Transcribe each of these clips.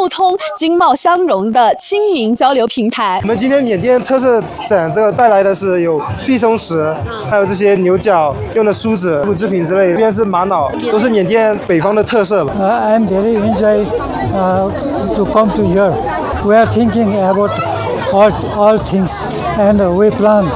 互通、经贸相融的亲民交流平台。 我们今天缅甸特色展这个带来的是有碧松石，还有这些牛角用的梳子、乳制品之类的，这边是玛瑙，都是缅甸北方的特色了。 I'm very enjoy to come to here. We are thinking about all things, and we plan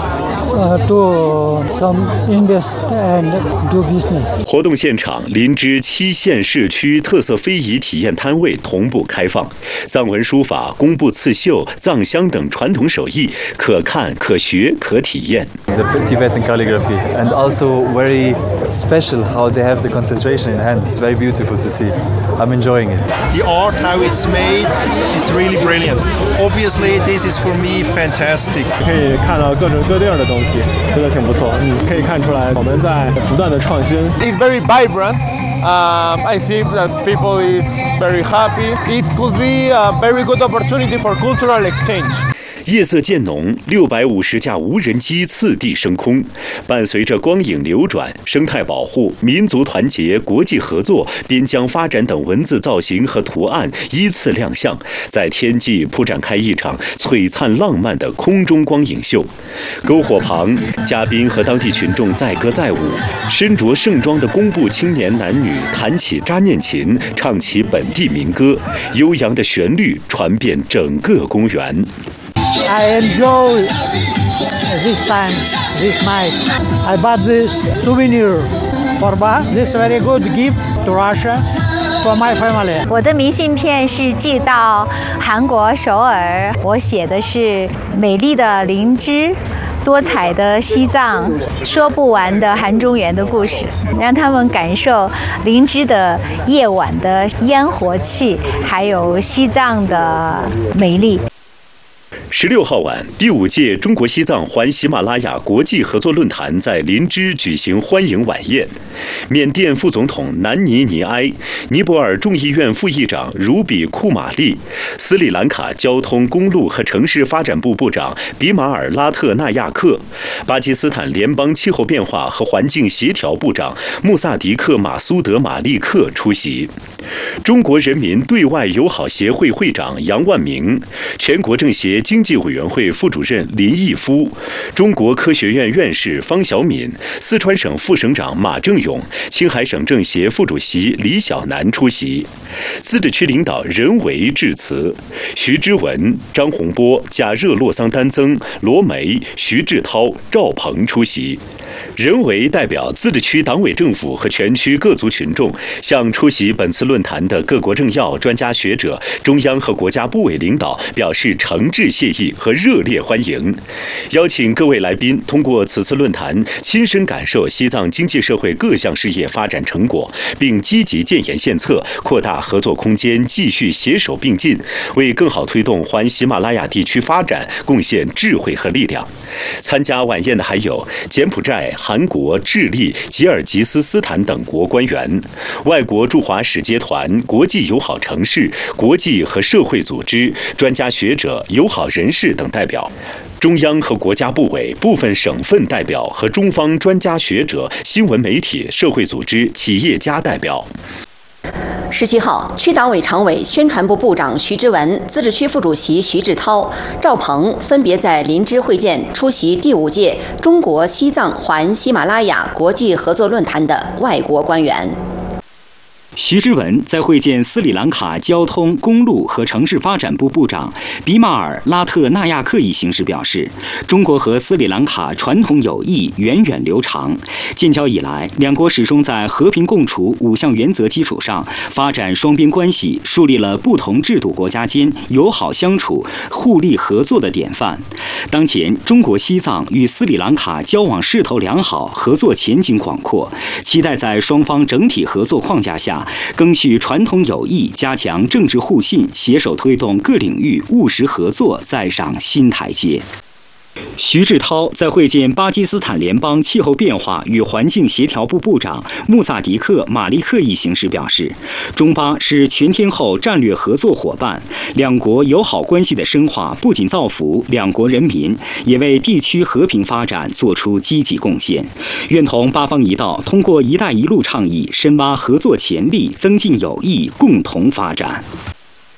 to some invest and do business. 活动现场，林芝7县市区特色非遗体验摊位同步开放，藏文书法、工部刺绣、藏香等传统手艺可看、可学、可体验。 The Tibetan calligraphy, and also very special how they have the concentration in hand. It's very beautiful to see. I'm enjoying it. The art, how it's made, it's really brilliant. Obviously, this is for me fantastic. 可以看到各种各地儿的东西，真的挺不错。可以看出来我们在不断的创新。 It's very vibrant. I see that people is very happy. It could be a very good opportunity for cultural exchange. 夜色渐浓，650架无人机次第升空，伴随着光影流转、生态保护、民族团结、国际合作、边疆发展等文字造型和图案依次亮相，在天际铺展开一场璀璨浪漫的空中光影秀。篝火旁，嘉宾和当地群众载歌载舞，身着盛装的工部青年男女弹起扎念琴，唱起本地民歌，悠扬的旋律传遍整个公园。 I enjoy this time, this night. I bought this souvenir for this very good gift to Russia for my family. 我的明信片是寄到韩国首尔，我写的是美丽的林芝。多彩的西藏，说不完的韩中原的故事，让他们感受林芝的夜晚的烟火气，还有西藏的美丽。 16号晚，第5届中国西藏环喜马拉雅国际合作论坛在林芝举行欢迎晚宴。缅甸副总统南尼尼埃、尼泊尔众议院副议长茹比库玛丽、斯里兰卡交通、公路和城市发展部部长比马尔拉特纳亚克、巴基斯坦联邦气候变化和环境协调部长穆萨迪克马苏德马利克出席。中国人民对外友好协会会长杨万明、全国政协经济委员会副主任林毅夫、中国科学院院士方晓敏、四川省副省长马正勇、青海省政协副主席李小南出席。自治区领导人为致辞，徐之文、张洪波、贾热洛桑丹增、罗梅、徐志涛、赵鹏出席。人为代表自治区党委政府和全区各族群众，向出席本次论坛的各国政要、专家学者、中央和国家部委领导表示诚挚谢意和热烈欢迎，邀请各位来宾通过此次论坛亲身感受西藏经济社会各项事业发展成果，并积极建言献策，扩大合作空间，继续携手并进，为更好推动环喜马拉雅地区发展贡献智慧和力量。参加晚宴的还有柬埔寨、韩国、智利、吉尔吉斯斯坦等国官员、外国驻华使节团、国际友好城市、国际和社会组织、专家学者、友好人士等代表，中央和国家部委、部分省份代表和中方专家学者、新闻媒体、社会组织、企业家代表。 17号，区党委常委、宣传部部长徐之文、自治区副主席徐志涛、赵鹏分别在林芝会见出席第5届中国西藏环喜马拉雅国际合作论坛的外国官员。 徐之文在会见斯里兰卡交通、公路和城市发展部部长比马尔拉特纳亚克一行时表示，中国和斯里兰卡传统友谊源远流长，建交以来，两国始终在和平共处5项原则基础上发展双边关系，树立了不同制度国家间友好相处、互利合作的典范。当前，中国西藏与斯里兰卡交往势头良好，合作前景广阔，期待在双方整体合作框架下，赓续传统友谊，加强政治互信，携手推动各领域务实合作再上新台阶。徐志涛在会见巴基斯坦联邦气候变化与环境协调部部长穆萨迪克马利克一行时表示，中巴是全天候战略合作伙伴，两国友好关系的深化不仅造福两国人民，也为地区和平发展做出积极贡献。愿同巴方一道，通过“一带一路”倡议，深挖合作潜力，增进友谊，共同发展。